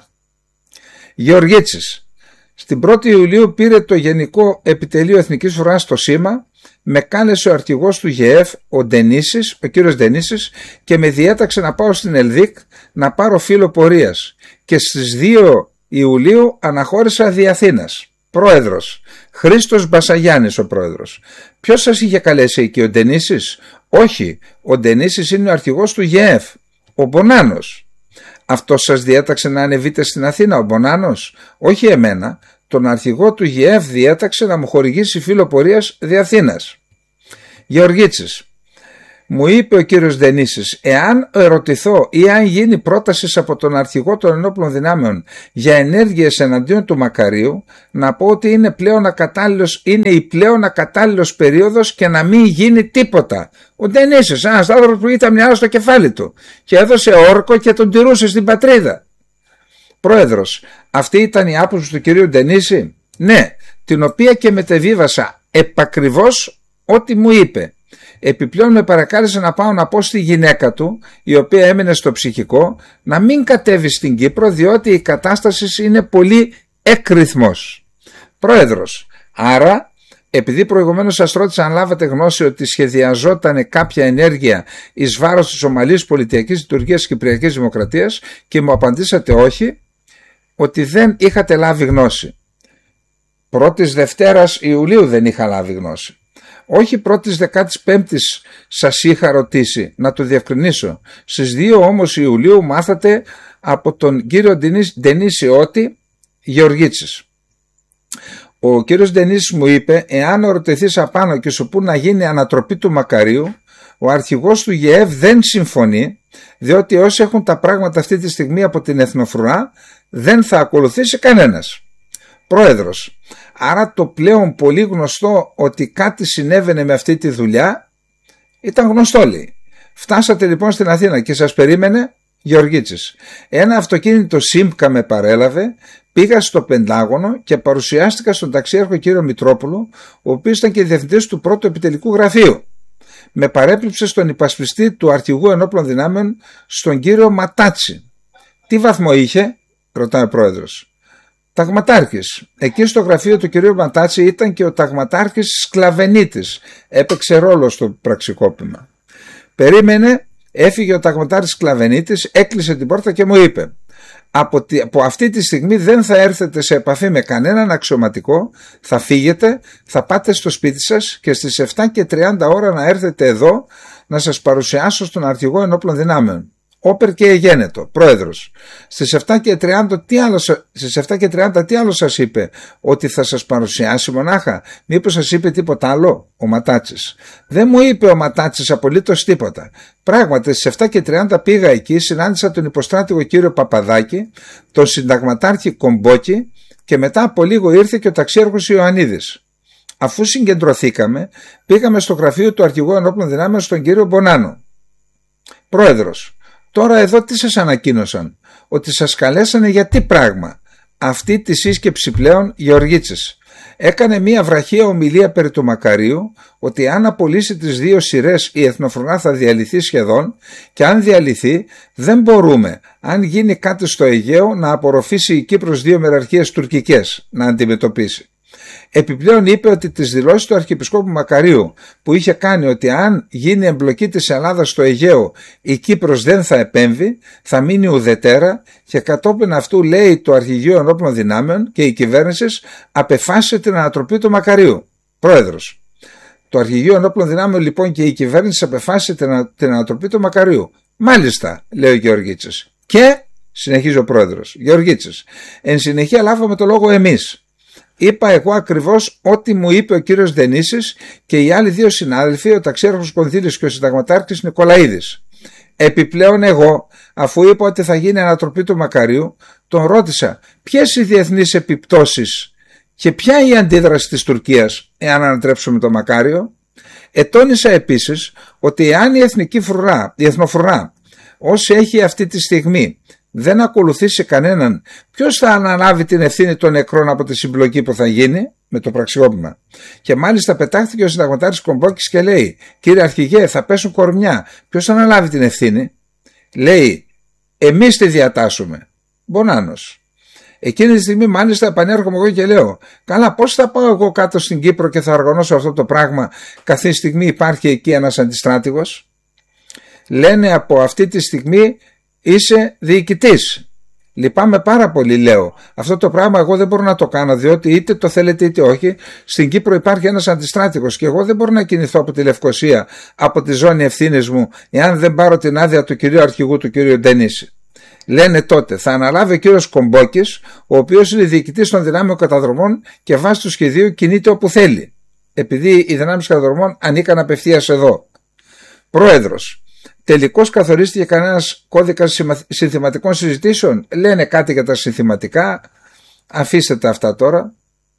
Γεωργίτσης. Στην πρώτη Ιουλίου πήρε το Γενικό Επιτελείο Εθνικής Φρουράς στο ΣΥΜΑ, με κάλεσε ο αρχηγός του ΓΕΕΦ, ο Ντενίσης, ο κύριος Ντενίσης, και με διέταξε να πάω στην Ελδίκ να πάρω φύλλο πορείας. Και στις δύο Ιουλίου αναχώρησα δι' Αθήνας. Πρόεδρος. Χρήστος Μπασαγιάννης ο πρόεδρος. Ποιος σας είχε καλέσει εκεί, ο Ντενίσης? Όχι, ο Ντενίσης είναι ο αρχηγός του ΓΕΕΦ, ο Μπονάνος. Αυτό σας διέταξε να ανεβείτε στην Αθήνα, ο Μπονάνος? Όχι εμένα. Τον αρχηγό του ΓΕΕΦ διέταξε να μου χορηγήσει φύλλο πορείας δι' Αθήνας. Γεωργίτσης. Μου είπε ο κύριος Δενήσης, εάν ερωτηθώ ή αν γίνει πρόταση από τον αρχηγό των ενόπλων δυνάμεων για ενέργειες εναντίον του Μακαρίου, να πω ότι είναι, πλέον ακατάλληλος, είναι η πλέον ακατάλληλος περίοδος και να μην γίνει τίποτα. Ο Δενήσης, ένας άνθρωπος που ήταν μια στο κεφάλι του και έδωσε όρκο και τον τηρούσε στην πατρίδα. Πρόεδρος, αυτή ήταν η άποψη του κυρίου Ντενίση? Ναι, την οποία και μετεβίβασα επακριβώς ό,τι μου είπε. Επιπλέον με παρακάλεσε να πάω να πω στη γυναίκα του, η οποία έμενε στο ψυχικό, να μην κατέβει στην Κύπρο διότι η κατάσταση είναι πολύ εκρηθμός. Πρόεδρος, άρα επειδή προηγουμένως σας ρώτησα αν λάβατε γνώση ότι σχεδιαζόταν κάποια ενέργεια εις βάρος της ομαλής πολιτιακής λειτουργίας της Κυπριακής Δημοκρατίας και μου απαντήσατε όχι, ότι δεν είχατε λάβει γνώση. Πρώτης Δευτέρας Ιουλίου δεν είχα λάβει γνώση. Όχι πρώτης δεκάτης πέμπτης σας είχα ρωτήσει, να το διευκρινίσω. Στις δύο όμως Ιουλίου μάθατε από τον κύριο Ντενίση ότι Γεωργίτσης. Ο κύριος Ντενίσης μου είπε, εάν ρωτηθείς απάνω και σου πούν να γίνει ανατροπή του Μακαρίου, ο αρχηγός του ΓΕΕΒ δεν συμφωνεί, διότι όσοι έχουν τα πράγματα αυτή τη στιγμή από την Εθνοφρουρά δεν θα ακολουθήσει κανένας. Πρόεδρος, άρα το πλέον πολύ γνωστό ότι κάτι συνέβαινε με αυτή τη δουλειά ήταν γνωστό, λέει. Φτάσατε λοιπόν στην Αθήνα και σας περίμενε Γεωργίτσης. Ένα αυτοκίνητο ΣΥΜΚΑ με παρέλαβε, πήγα στο Πεντάγωνο και παρουσιάστηκα στον ταξίαρχο κύριο Μητρόπουλο, ο οποίος ήταν και διευθυντής του πρώτου επιτελικού γραφείου. Με παρέπληψε στον υπασπιστή του αρχηγού ενόπλων δυνάμεων, στον κύριο Ματάτσι. Τι βαθμό είχε, ρωτάει ο πρόεδρος. Ταγματάρχης. Εκεί στο γραφείο του κυρίου Ματάτσι ήταν και ο ταγματάρχης Σκλαβενίτης. Έπαιξε ρόλο στο πραξικόπημα. Περίμενε, έφυγε ο ταγματάρχης Σκλαβενίτης, έκλεισε την πόρτα και μου είπε, από, τη, από αυτή τη στιγμή δεν θα έρθετε σε επαφή με κανέναν αξιωματικό, θα φύγετε, θα πάτε στο σπίτι σας και στις επτά και τριάντα ώρα να έρθετε εδώ να σας παρουσιάσω στον αρχηγό ενόπλων δυνάμεων. Όπερ και εγένετο, πρόεδρος. Στις επτά και τριάντα τι άλλο, στις επτά και τριάντα τι άλλο σας είπε? Ότι θα σας παρουσιάσει μονάχα? Μήπως σας είπε τίποτα άλλο? Ο Ματάτσης. Δεν μου είπε ο Ματάτσης απολύτως τίποτα. Πράγματι στις επτά και τριάντα πήγα εκεί, συνάντησα τον υποστράτηγο κύριο Παπαδάκη, τον συνταγματάρχη Κομπόκη και μετά από λίγο ήρθε και ο ταξίαρχος Ιωαννίδης. Αφού συγκεντρωθήκαμε, πήγαμε στο γραφείο του αρχηγού ενόπλων δυνάμεων στον κύριο Μπονάνο. Πρόεδρος. Τώρα εδώ τι σας ανακοίνωσαν? Ότι σας καλέσανε για τι πράγμα? Αυτή τη σύσκεψη πλέον Γεωργίτσης. Έκανε μία βραχία ομιλία περί του Μακαρίου, ότι αν απολύσει τις δύο σειρές η Εθνοφρονά θα διαλυθεί σχεδόν, και αν διαλυθεί δεν μπορούμε, αν γίνει κάτι στο Αιγαίο, να απορροφήσει η Κύπρος δύο μεραρχίες τουρκικές να αντιμετωπίσει. Επιπλέον είπε ότι τις δηλώσεις του Αρχιεπισκόπου Μακαρίου που είχε κάνει ότι αν γίνει εμπλοκή της Ελλάδας στο Αιγαίο η Κύπρος δεν θα επέμβει, θα μείνει ουδετέρα, και κατόπιν αυτού λέει το Αρχηγείο Ενόπλων Δυνάμεων και η κυβέρνηση απεφάσισε την ανατροπή του Μακαρίου. Πρόεδρος. Το Αρχηγείο Ενόπλων Δυνάμεων λοιπόν και η κυβέρνηση απεφάσισε την ανατροπή του Μακαρίου. Μάλιστα, λέει ο Γεωργίτσης. Και, συνεχίζει ο πρόεδρος, Γεωργίτσης, εν συνεχεία λάβαμε το λόγο εμείς. Είπα εγώ ακριβώς ό,τι μου είπε ο κύριος Δενήσης και οι άλλοι δύο συνάδελφοι, ο ταξίαρχος Κονδύλης και ο συνταγματάρχης Νικολαίδης. Επιπλέον εγώ, αφού είπα ότι θα γίνει ανατροπή του Μακαρίου, τον ρώτησα ποιες οι διεθνείς επιπτώσεις και ποια η αντίδραση της Τουρκίας εάν ανατρέψουμε το Μακάριο. Ετώνησα επίσης ότι εάν η εθνική φρουρά, η εθνοφρουρά, όσοι έχει αυτή τη στιγμή, δεν ακολουθήσει κανέναν, ποιος θα αναλάβει την ευθύνη των νεκρών από τη συμπλοκή που θα γίνει με το πραξιόπημα? Και μάλιστα πετάχτηκε ο συνταγματάρχης Κομπόκης και λέει, κύριε Αρχηγέ, θα πέσουν κορμιά, ποιος θα αναλάβει την ευθύνη? Λέει, εμείς τη διατάσσουμε. Μπονάνος. Εκείνη τη στιγμή μάλιστα επανέρχομαι εγώ και λέω, καλά, πώς θα πάω εγώ κάτω στην Κύπρο και θα οργανώσω αυτό το πράγμα καθή στιγμή υπάρχει εκεί ένας αντιστράτηγος? Λένε από αυτή τη στιγμή είσαι διοικητής. Λυπάμαι πάρα πολύ, λέω. Αυτό το πράγμα εγώ δεν μπορώ να το κάνω, διότι είτε το θέλετε είτε όχι, στην Κύπρο υπάρχει ένας αντιστράτηγος και εγώ δεν μπορώ να κινηθώ από τη Λευκοσία, από τη ζώνη ευθύνης μου, εάν δεν πάρω την άδεια του κυρίου Αρχηγού, του κυρίου Ντενίση. Λένε τότε, θα αναλάβει ο κύριος Κομπόκης, ο οποίος είναι διοικητής των δυνάμεων καταδρομών και βάσει του σχεδίου κινείται όπου θέλει, επειδή οι δυνάμεις καταδρομών ανήκαν απευθείας εδώ. Πρόεδρος. Τελικώς καθορίστηκε κανένας κώδικας συνθηματικών συζητήσεων? Λένε κάτι για τα συνθηματικά. Αφήστε τα αυτά τώρα.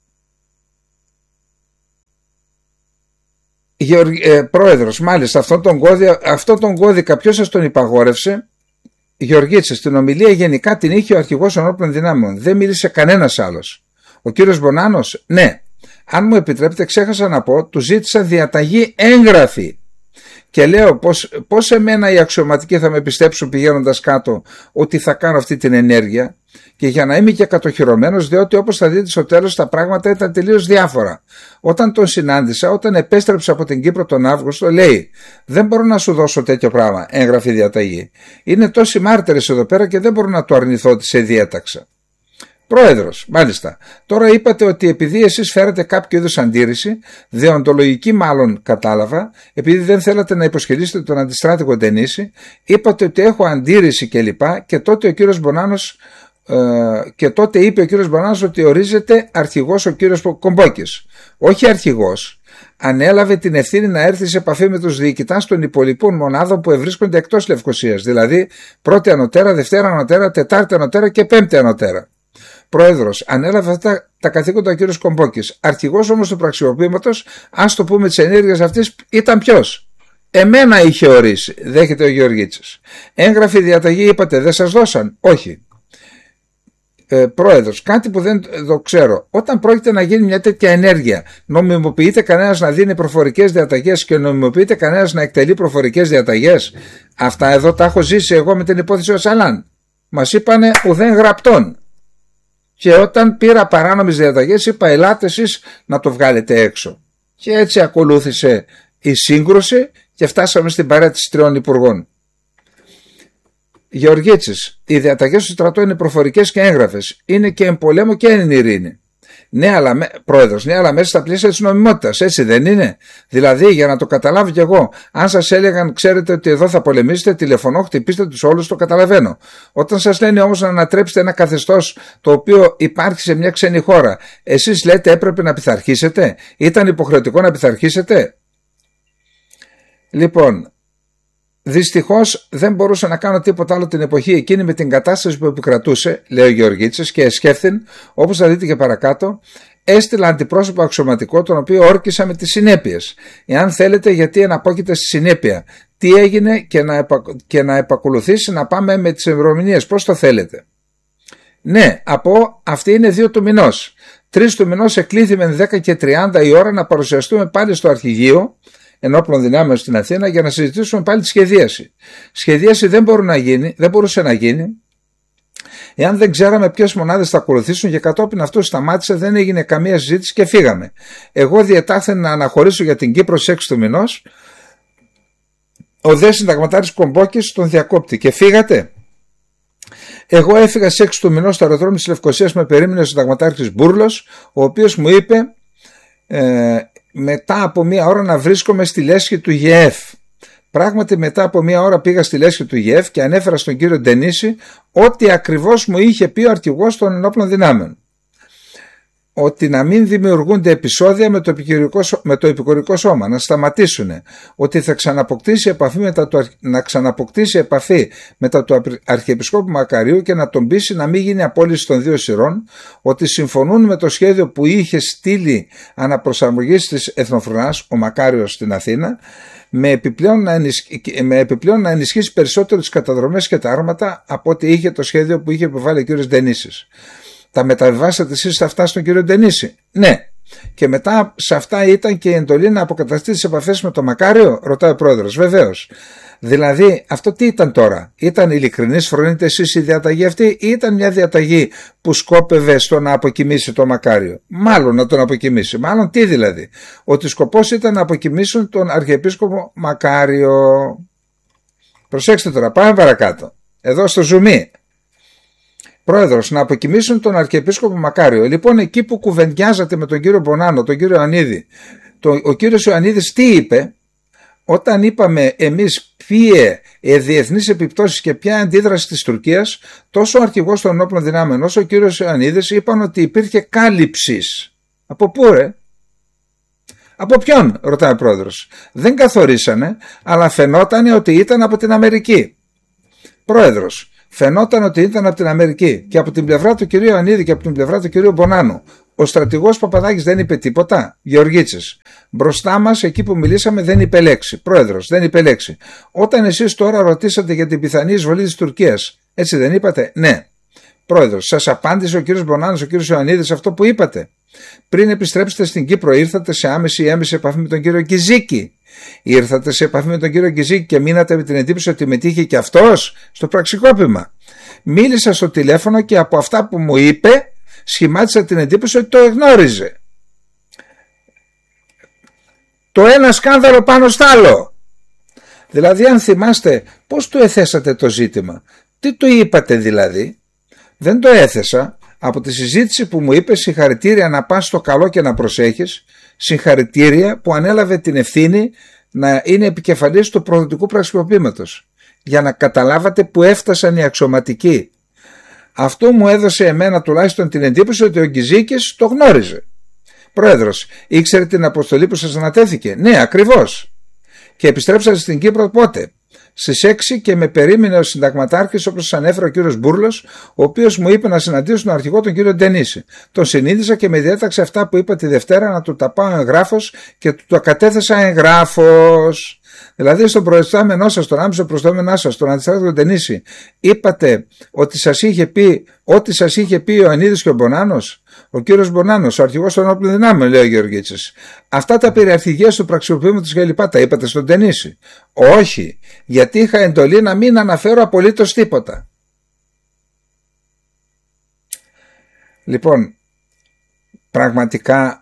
Γεωργ... Ε, πρόεδρος, μάλιστα αυτόν τον, κώδικα, αυτόν τον κώδικα ποιος σας τον υπαγόρευσε? Γεωργίτσης, την ομιλία γενικά την είχε ο αρχηγός ενόπλων δυνάμεων. Δεν μίλησε κανένας άλλος. Ο κύριος Μπονάνος, ναι. Αν μου επιτρέπετε, ξέχασα να πω, του ζήτησα διαταγή έγγραφη. Και λέω πως, πως εμένα οι αξιωματικοί θα με πιστέψουν πηγαίνοντας κάτω ότι θα κάνω αυτή την ενέργεια, και για να είμαι και κατοχυρωμένος, διότι όπως θα δείτε στο τέλος τα πράγματα ήταν τελείως διάφορα. Όταν τον συνάντησα, όταν επέστρεψα από την Κύπρο τον Αύγουστο, λέει, δεν μπορώ να σου δώσω τέτοιο πράγμα, έγγραφη διαταγή. Είναι τόσοι μάρτυρες εδώ πέρα και δεν μπορώ να το αρνηθώ ότι σε διέταξα. Πρόεδρος, μάλιστα. Τώρα είπατε ότι επειδή εσείς φέρετε κάποιο είδους αντίρρηση, δεοντολογική μάλλον κατάλαβα, επειδή δεν θέλατε να υποσχελίσετε τον αντιστράτηγο Ντενίση, είπατε ότι έχω αντίρρηση κλπ. Και, και τότε ο κύριος Μπονάνος ε, και τότε είπε ο κύριος Μπονάνος ότι ορίζεται αρχηγός ο κύριος Κομπόκης. Όχι αρχηγός. Ανέλαβε την ευθύνη να έρθει σε επαφή με τους διοικητάς των υπολοιπών μονάδων που ευρίσκονται εκτός Λευκοσίας, δηλαδή πρώτη ανωτέρα, δευτέρα ανωτέρα, τετάρτη ανωτέρα και πέμπτη ανωτέρα. Πρόεδρος, ανέλαβε αυτά τα καθήκοντα ο κύριος Κομπόκης. Αρχηγός όμως του πραξιοποιήματος, ας το πούμε, της ενέργειας αυτής ήταν ποιος? Εμένα είχε ορίσει, δέχεται ο Γεωργίτσης. Έγγραφη διαταγή είπατε, δεν σας δώσαν? Όχι. Ε, πρόεδρος, κάτι που δεν το ξέρω. Όταν πρόκειται να γίνει μια τέτοια ενέργεια, νομιμοποιείται κανένας να δίνει προφορικές διαταγές και νομιμοποιείται κανένας να εκτελεί προφορικές διαταγές? Αυτά εδώ τα έχω ζήσει εγώ με την υπόθεση ο Σαλάν. Μας είπανε ουδέν γραπτών. Και όταν πήρα παράνομες διαταγές είπα, ελάτε εσείς να το βγάλετε έξω. Και έτσι ακολούθησε η σύγκρουση και φτάσαμε στην παρέτηση τριών υπουργών. Γεωργίτσης, οι διαταγές του στρατού είναι προφορικές και έγγραφες. Είναι και εν πολέμο και εν ειρήνη. Ναι, αλλά, πρόεδρος, ναι, αλλά μέσα στα πλαίσια της νομιμότητας, έτσι δεν είναι? Δηλαδή, για να το καταλάβω κι εγώ, αν σας έλεγαν, ξέρετε ότι εδώ θα πολεμήσετε, τηλεφωνώ, χτυπήστε τους όλους, το καταλαβαίνω. Όταν σας λένε όμως να ανατρέψετε ένα καθεστώς το οποίο υπάρχει σε μια ξένη χώρα, εσείς λέτε έπρεπε να πειθαρχήσετε? Ήταν υποχρεωτικό να πειθαρχήσετε? Λοιπόν, δυστυχώς δεν μπορούσα να κάνω τίποτα άλλο την εποχή εκείνη με την κατάσταση που επικρατούσε, λέει ο Γεωργίτσης, και εσκέφθην, όπως θα δείτε και παρακάτω, έστειλα αντιπρόσωπο αξιωματικό, τον οποίο όρκισα με τις συνέπειες. Εάν θέλετε, γιατί εναπόκειται στη συνέπεια. Τι έγινε και να, επα... και να επακολουθήσει να πάμε με τις ημερομηνίες. Πώς το θέλετε? Ναι, από αυτή είναι δύο του μηνός. Τρεις του μηνός εκλήθη δέκα και τριάντα η ώρα να παρουσιαστούμε πάλι στο αρχηγείο ενόπλων δυνάμεων στην Αθήνα για να συζητήσουμε πάλι τη σχεδίαση. Σχεδίαση δεν, μπορεί να γίνει, δεν μπορούσε να γίνει εάν δεν ξέραμε ποιες μονάδες θα ακολουθήσουν, και κατόπιν αυτό σταμάτησε, δεν έγινε καμία συζήτηση και φύγαμε. Εγώ διετάχθη να αναχωρήσω για την Κύπρο στις έξι του μηνός. Ο δε συνταγματάρχης Κομπόκης τον διακόπτη. Και φύγατε? Εγώ έφυγα στις έξι του μηνός στο αεροδρόμιο της Λευκωσίας, με περίμενε ο συνταγματάρχης Μπούρλος, ο οποίος μου είπε ε, μετά από μία ώρα να βρίσκομαι στη λέσχη του ΓΕΕΦ. Πράγματι, μετά από μία ώρα πήγα στη λέσχη του ΓΕΕΦ και ανέφερα στον κύριο Ντενίση ό,τι ακριβώς μου είχε πει ο αρχηγός των ενόπλων δυνάμεων. Ότι να μην δημιουργούνται επεισόδια με το, με το επικουρικό σώμα, να σταματήσουν, ότι θα ξαναποκτήσει επαφή μετά το, να ξαναποκτήσει επαφή μετά το Αρχιεπισκόπου Μακαρίου και να τον πείσει να μην γίνει απόλυση των δύο σειρών, ότι συμφωνούν με το σχέδιο που είχε στείλει αναπροσαρμογής της Εθνοφρονάς ο Μακάριος στην Αθήνα, με επιπλέον, να ενισχύ, με επιπλέον να ενισχύσει περισσότερο τις καταδρομές και τα άρματα από ό,τι είχε το σχέδιο που είχε επιβάλει ο κ. Ντενίσης. Τα μεταβιβάσατε εσείς αυτά στον κύριο Ντενίση? Ναι. Και μετά σε αυτά ήταν και η εντολή να αποκαταστήσει τις επαφές με τον Μακάριο? Ρωτάει ο πρόεδρος. Βεβαίως. Δηλαδή αυτό τι ήταν τώρα? Ήταν ειλικρινής, φρονείτε εσείς η διαταγή αυτή, ή ήταν μια διαταγή που σκόπευε στο να αποκοιμήσει τον Μακάριο? Μάλλον να τον αποκοιμήσει. Μάλλον τι δηλαδή? Ότι σκοπός ήταν να αποκοιμήσουν τον Αρχιεπίσκοπο Μακάριο. Προσέξτε τώρα, πάμε παρακάτω. Εδώ στο ζουμί. Πρόεδρος, να αποκοιμήσουν τον Αρχιεπίσκοπο Μακάριο. Λοιπόν, εκεί που κουβεντιάζατε με τον κύριο Μπονάνο, τον κύριο Ιωαννίδη, το, ο κύριος Ιωαννίδης τι είπε? Όταν είπαμε εμείς ποιε ε, διεθνείς επιπτώσεις και ποια αντίδραση της Τουρκίας, τόσο ο αρχηγός των ενόπλων δυνάμεων όσο ο κύριος Ιωαννίδης είπαν ότι υπήρχε κάλυψης. Από πού ρε? Από ποιον? Ρωτάει ο πρόεδρος. Δεν καθορίσανε, αλλά φαινόταν ότι ήταν από την Αμερική. Πρόεδρος, φαινόταν ότι ήταν από την Αμερική και από την πλευρά του κυρίου Ιωαννίδη και από την πλευρά του κυρίου Μπονάνου. Ο στρατηγός Παπαδάκης δεν είπε τίποτα? Γεωργίτσης. Μπροστά μας, εκεί που μιλήσαμε, δεν είπε λέξη. Πρόεδρος, δεν είπε λέξη. Όταν εσείς τώρα ρωτήσατε για την πιθανή εισβολή της Τουρκίας, έτσι δεν είπατε? Ναι. Πρόεδρος, σας απάντησε ο κύριος Μπονάνος, ο κύριος Ιωαννίδης αυτό που είπατε? Πριν επιστρέψετε στην Κύπρο, ήρθατε σε άμεση ή έμεση επαφή με τον κύριο Κιζίκη? Ήρθατε σε επαφή με τον κύριο Κιζίκη και μείνατε με την εντύπωση ότι μετήχε και αυτός στο πραξικόπημα? Μίλησα στο τηλέφωνο και από αυτά που μου είπε σχημάτισα την εντύπωση ότι το εγνώριζε. Το ένα σκάνδαλο πάνω στο άλλο. Δηλαδή, αν θυμάστε, πώς του έθεσατε το ζήτημα? Τι του είπατε δηλαδή? Δεν το έθεσα. Από τη συζήτηση που μου είπε, συγχαρητήρια να πας στο καλό και να προσέχεις, συγχαρητήρια που ανέλαβε την ευθύνη να είναι επικεφαλής του προδοτικού πραξικοπήματος, για να καταλάβατε που έφτασαν οι αξιωματικοί. Αυτό μου έδωσε εμένα τουλάχιστον την εντύπωση ότι ο Γκυζίκης το γνώριζε. Πρόεδρος, ήξερε την αποστολή που σας ανατέθηκε? Ναι, ακριβώς. Και επιστρέψατε στην Κύπρο πότε? Στις έξι και με περίμενε ο συνταγματάρχης, όπως σας ανέφερε ο κύριος Μπούρλος, ο οποίος μου είπε να συναντήσω τον αρχηγό τον κύριο Ντενίση. Τον συνείδησα και με διέταξε αυτά που είπα τη Δευτέρα να του τα πάω εγγράφος και του το κατέθεσα εγγράφος. Δηλαδή στον προϊστάμενό σας, τον άμεσο προϊστάμενά σας, τον αντιστράτηγο Ντενίση, είπατε ότι σας είχε πει ό,τι σας είχε πει ο Ιωαννίδης και ο Μπονάνος? Ο κύριος Μπονάνος, ο αρχηγός των ενόπλων δυνάμεων, λέει ο Γεωργίτσης. Αυτά τα περί αρχηγίας του πραξικοπήματος και λοιπά τα είπατε στον Ντενίση? Όχι, γιατί είχα εντολή να μην αναφέρω απολύτως τίποτα. Λοιπόν, πραγματικά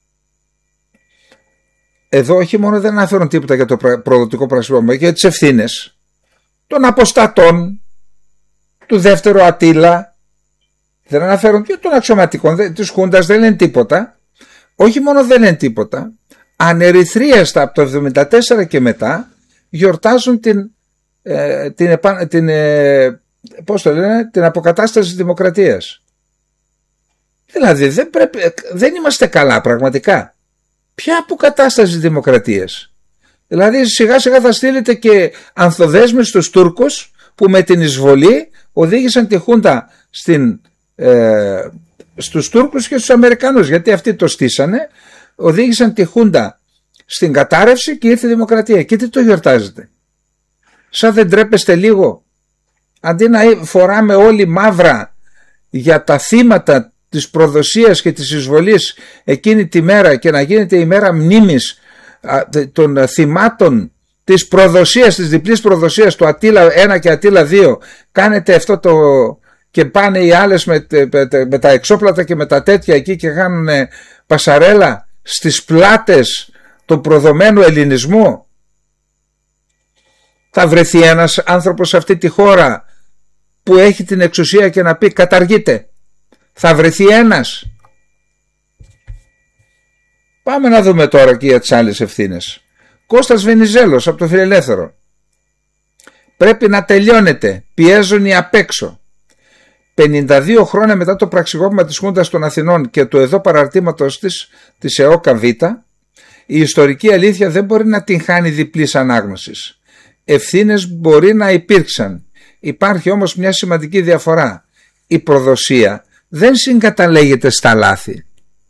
εδώ όχι μόνο δεν αναφέρουν τίποτα για το προδοτικό πραξικόπημα, και για τις ευθύνες των αποστατών, του δεύτερου Ατήλα, Δεν αναφέρουν και των αξιωματικών της Χούντας, δεν λένε τίποτα. Όχι μόνο δεν λένε τίποτα, ανερυθρίαστα από το εβδομήντα τέσσερα και μετά γιορτάζουν την, ε, την, την, ε, πώς το λένε, την αποκατάσταση της δημοκρατίας. Δηλαδή δεν, πρέπει, δεν είμαστε καλά πραγματικά. Ποια αποκατάσταση της δημοκρατίας? Δηλαδή σιγά σιγά θα στείλετε και ανθοδέσμες στους Τούρκους που με την εισβολή οδήγησαν τη Χούντα στην, ε, στους Τούρκους και στους Αμερικανούς, γιατί αυτοί το στήσανε, οδήγησαν τη Χούντα στην κατάρρευση και ήρθε η δημοκρατία. Και τι το γιορτάζετε? Σαν δεν τρέπεστε λίγο? Αντί να φοράμε όλοι μαύρα για τα θύματα της προδοσίας και της εισβολής εκείνη τη μέρα και να γίνεται η μέρα μνήμης των θυμάτων της προδοσίας, της διπλής προδοσίας του Αττήλα ένα και Αττήλα δύο, κάνετε αυτό το και πάνε οι άλλες με, με, με τα εξόπλατα και με τα τέτοια εκεί και κάνουν πασαρέλα στις πλάτες του προδομένου ελληνισμού. Θα βρεθεί ένας άνθρωπος σε αυτή τη χώρα που έχει την εξουσία και να πει καταργείται? Θα βρεθεί ένας? Πάμε να δούμε τώρα και για τις άλλες ευθύνες. Κώστας Βενιζέλος από το Φιλελεύθερο. Πρέπει να τελειώνεται, πιέζουν οι απ' έξω. πενήντα δύο χρόνια μετά το πραξικόπημα της Χούντας των Αθηνών και του εδώ παραρτήματος της, της ΕΟΚΑ Β, η ιστορική αλήθεια δεν μπορεί να την χάνει διπλής ανάγνωσης. Ευθύνες μπορεί να υπήρξαν. Υπάρχει όμως μια σημαντική διαφορά. Η προδοσία δεν συγκαταλέγεται στα λάθη.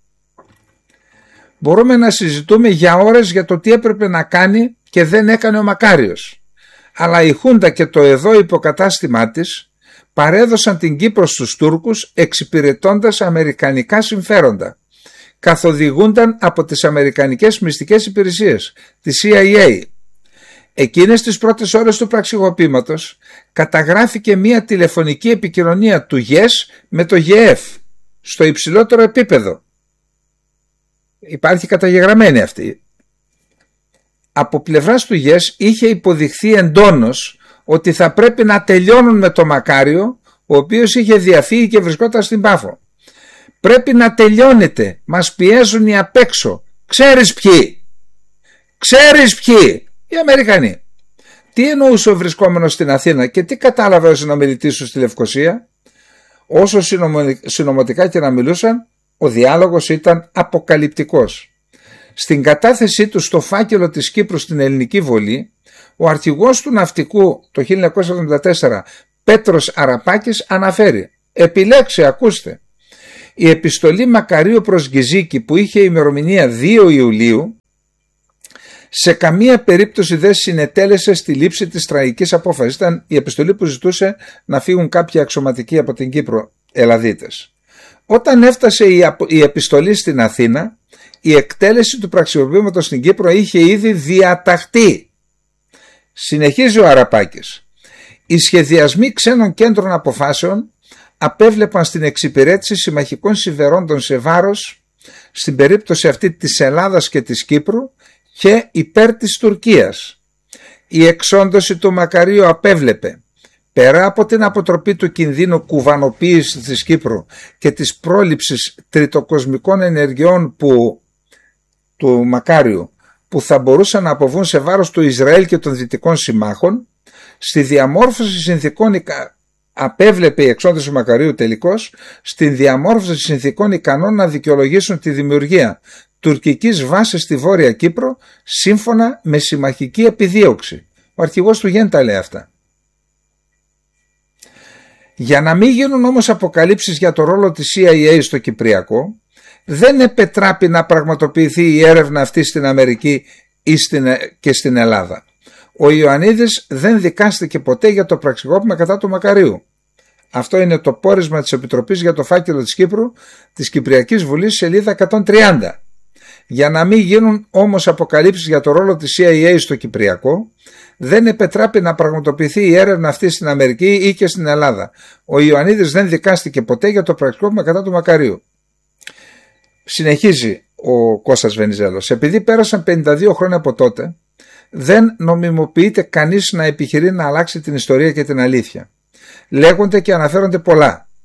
Μπορούμε να συζητούμε για ώρες για το τι έπρεπε να κάνει και δεν έκανε ο Μακάριος. Αλλά η Χούντα και το εδώ υποκατάστημά της παρέδωσαν την Κύπρο στους Τούρκους εξυπηρετώντας αμερικανικά συμφέροντα. Καθοδηγούνταν από τις αμερικανικές μυστικές υπηρεσίες, τη σι άι έι. Εκείνες τις πρώτες ώρες του πραξικοπήματος καταγράφηκε μια τηλεφωνική επικοινωνία του ΓΕΣ με το ΓΕΕΦ στο υψηλότερο επίπεδο. Υπάρχει καταγεγραμμένη αυτή. Από πλευράς του ΓΕΣ είχε υποδειχθεί εντόνως ότι θα πρέπει να τελειώνουν με το Μακάριο, ο οποίος είχε διαφύγει και βρισκόταν στην Πάφο. Πρέπει να τελειώνετε, μας πιέζουν οι απ' έξω. Ξέρεις ποιοι? Ξέρεις ποιοι? Οι Αμερικανοί. Τι εννοούσε ο βρισκόμενος στην Αθήνα και τι κατάλαβε ο συνομιλητής σου στη Λευκοσία? Όσο συνωμοτικά και να μιλούσαν, ο διάλογος ήταν αποκαλυπτικός. Στην κατάθεσή του στο φάκελο της Κύπρου στην Ελληνική Βολή, ο αρχηγός του ναυτικού το χίλια εννιακόσια εβδομήντα τέσσερα, Πέτρος Αραπάκης, αναφέρει: επιλέξε, ακούστε, η επιστολή Μακαρίου προς Γκυζίκη που είχε ημερομηνία δύο Ιουλίου σε καμία περίπτωση δεν συνετέλεσε στη λήψη της τραγικής απόφασης. Ήταν η επιστολή που ζητούσε να φύγουν κάποιοι αξιωματικοί από την Κύπρο, Ελλαδίτες. Όταν έφτασε η επιστολή στην Αθήνα, η εκτέλεση του πραξικοπήματος στην Κύπρο είχε ήδη διαταχθεί. Συνεχίζει ο Αραπάκης. Οι σχεδιασμοί ξένων κέντρων αποφάσεων απέβλεπαν στην εξυπηρέτηση συμμαχικών συμφερόντων σε βάρος, στην περίπτωση αυτή της Ελλάδας και της Κύπρου, και υπέρ της Τουρκίας. Η εξόντωση του Μακαρίου απέβλεπε, πέρα από την αποτροπή του κινδύνου κουβανοποίησης της Κύπρου και της πρόληψης τριτοκοσμικών ενεργειών που, του Μακάριου, που θα μπορούσαν να αποβούν σε βάρος του Ισραήλ και των δυτικών συμμάχων, στη διαμόρφωση συνθήκων απέβλεπε η εξόντωση του Μακαρίου τελικώς στην διαμόρφωση συνθήκων ικανών να δικαιολογήσουν τη δημιουργία τουρκικής βάσης στη Βόρεια Κύπρο σύμφωνα με συμμαχική επιδίωξη. Ο αρχηγός του Γεν τα λέει αυτά. Για να μην γίνουν όμως αποκαλύψεις για το ρόλο της σι άι έι στο Κυπριακό, δεν επετράπει να πραγματοποιηθεί η έρευνα αυτή στην Αμερική ή στην, και στην Ελλάδα. Ο Ιωαννίδης δεν δικάστηκε ποτέ για το πραξικόπημα κατά του Μακαρίου. Αυτό είναι το πόρισμα της Επιτροπής για το φάκελο της Κύπρου της Κυπριακής Βουλής, σελίδα εκατόν τριάντα. Για να μην γίνουν όμως αποκαλύψεις για το ρόλο της σι άι έι στο Κυπριακό, δεν επετράπει να πραγματοποιηθεί η έρευνα αυτή στην Αμερική ή και στην Ελλάδα. Ο Ιωαννίδης δεν δικάστηκε ποτέ για το πραξικόπημα κατά του Μακαρίου. Συνεχίζει ο Κώστας Βενιζέλος. Επειδή πέρασαν πενήντα δύο χρόνια από τότε, δεν νομιμοποιείται κανείς να επιχειρεί να αλλάξει την ιστορία και την αλήθεια. Λέγονται και αναφέρονται πολλά.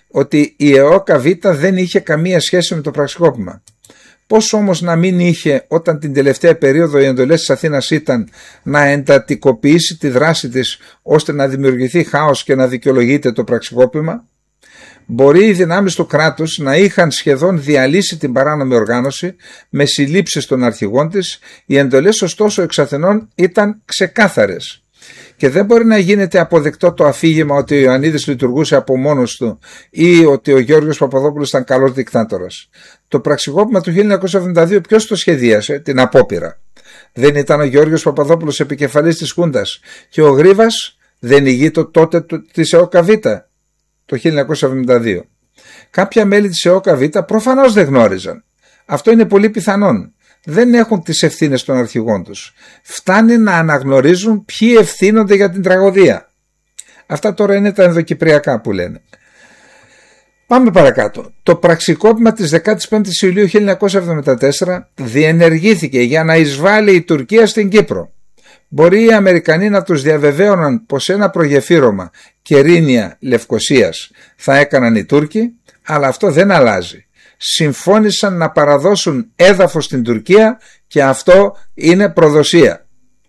ότι η ΕΟΚΑ Β δεν είχε καμία σχέση με το πραξικόπημα. Πώς όμως να μην είχε όταν την τελευταία περίοδο οι εντολές της Αθήνας ήταν να εντατικοποιήσει τη δράση της ώστε να δημιουργηθεί χάος και να δικαιολογείται το πραξικόπημα? Μπορεί οι δυνάμεις του κράτους να είχαν σχεδόν διαλύσει την παράνομη οργάνωση με συλλήψεις των αρχηγών της, οι εντολές ωστόσο εξ Αθηνών ήταν ξεκάθαρες. Και δεν μπορεί να γίνεται αποδεκτό το αφήγημα ότι ο Ιωαννίδης λειτουργούσε από μόνος του ή ότι ο Γιώργος Παπαδόπουλος ήταν καλός δικτάτορας. Το πραξικόπημα του χίλια εννιακόσια εβδομήντα δύο ποιος το σχεδίασε? Την απόπειρα. Δεν ήταν ο Γιώργος Παπαδόπουλος επικεφαλής της Χούντας και ο Γρίβας δεν ηγείτο τότε της ΕΟΚΑ Β το χίλια εννιακόσια εβδομήντα δύο. Κάποια μέλη της ΕΟΚΑ Β προφανώς δεν γνώριζαν. Αυτό είναι πολύ πιθανόν. Δεν έχουν τις ευθύνες των αρχηγών τους. Φτάνει να αναγνωρίζουν ποιοι ευθύνονται για την τραγωδία. Αυτά τώρα είναι τα ενδοκυπριακά που λένε. Πάμε παρακάτω. Το πραξικόπημα της δεκάτης πέμπτης Ιουλίου χίλια εννιακόσια εβδομήντα τέσσερα διενεργήθηκε για να εισβάλλει η Τουρκία στην Κύπρο. Μπορεί οι Αμερικανοί να τους διαβεβαίωναν πως ένα προγεφύρωμα Κερίνια Λευκοσίας θα έκαναν οι Τούρκοι, αλλά αυτό δεν αλλάζει. Συμφώνησαν να παραδώσουν έδαφος στην Τουρκία και αυτό είναι προδοσία.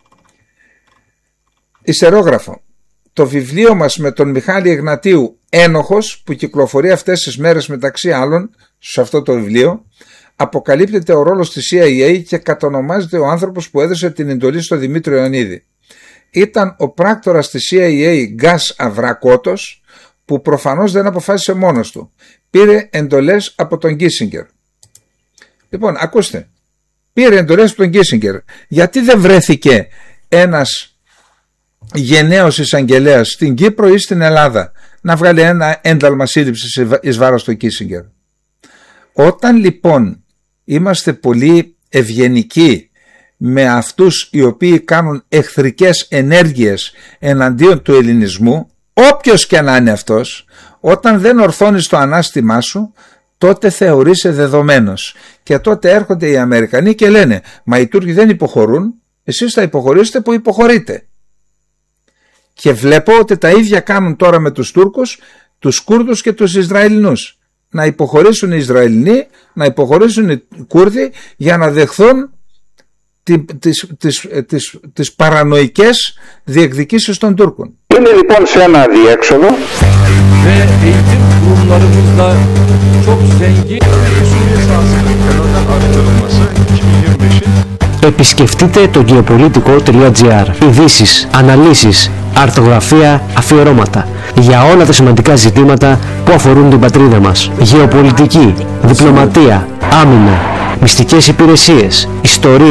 Ιστερόγραφο. Το βιβλίο μας με τον Μιχάλη Εγνατίου «Ένοχος» που κυκλοφορεί αυτές τις μέρες μεταξύ άλλων σε αυτό το βιβλίο αποκαλύπτεται ο ρόλος της σι άι έι και κατονομάζεται ο άνθρωπος που έδωσε την εντολή στο Δημήτριο Ιωαννίδη. Ήταν ο πράκτορας της σι άι έι Γκάς Αβρακότος που προφανώς δεν αποφάσισε μόνος του. Πήρε εντολές από τον Κίσινγκερ. Λοιπόν, ακούστε. Πήρε εντολές από τον Κίσινγκερ. Γιατί δεν βρέθηκε ένας γενναίος εισαγγελέας στην Κύπρο ή στην Ελλάδα να βγάλει ένα ένταλμα σύλληψης εις βάρος του Κίσινγκερ? Όταν λοιπόν είμαστε πολύ ευγενικοί με αυτούς οι οποίοι κάνουν εχθρικές ενέργειες εναντίον του ελληνισμού, όποιος και να είναι αυτός, όταν δεν ορθώνεις το ανάστημά σου, τότε θεωρείσαι δεδομένος. Και τότε έρχονται οι Αμερικανοί και λένε «Μα οι Τούρκοι δεν υποχωρούν, εσείς θα υποχωρήσετε που υποχωρείτε». Και βλέπω ότι τα ίδια κάνουν τώρα με τους Τούρκους, τους Κούρδους και τους Ισραηλινούς. Να υποχωρήσουν οι Ισραηλινοί, να υποχωρήσουν οι Κούρδοι για να δεχθούν τις, τις, τις, τις παρανοϊκές διεκδικήσεις των Τούρκων. Είναι λοιπόν σε ένα αδιέξοδο. Επισκεφτείτε το γεωπολίτικο τελεία τζι άρ. Ειδήσεις, αναλύσεις, αρθογραφία, αφιερώματα για όλα τα σημαντικά ζητήματα που αφορούν την πατρίδα μας. Γεωπολιτική, διπλωματία, άμυνα, μυστικές υπηρεσίες, ιστορία.